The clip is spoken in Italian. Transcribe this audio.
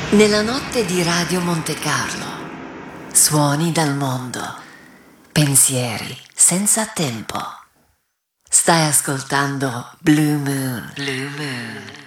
Nella notte di Radio Monte Carlo, suoni dal mondo, pensieri senza tempo. Stai ascoltando Blue Moon. Blue Moon.